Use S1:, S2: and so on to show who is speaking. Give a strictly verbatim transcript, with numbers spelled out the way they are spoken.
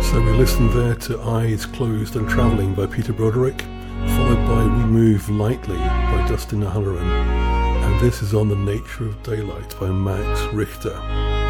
S1: So we listened there to Eyes Closed and Travelling by Peter Broderick, followed by We Move Lightly by Dustin Halloran, and this is On the Nature of Daylight by Max Richter.